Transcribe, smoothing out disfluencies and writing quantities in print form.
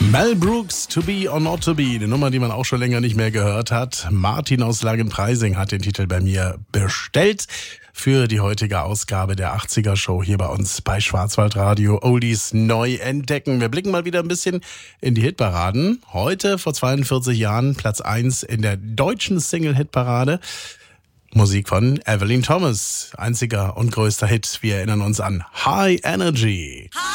Mel Brooks, To Be or Not To Be, eine Nummer, die man auch schon länger nicht mehr gehört hat. Martin aus Langenpreising hat den Titel bei mir bestellt für die heutige Ausgabe der 80er Show hier bei uns bei Schwarzwaldradio. Oldies neu entdecken. Wir blicken mal wieder ein bisschen in die Hitparaden. Heute vor 42 Jahren Platz 1 in der deutschen Single-Hitparade. Musik von Evelyn Thomas. Einziger und größter Hit. Wir erinnern uns an High Energy.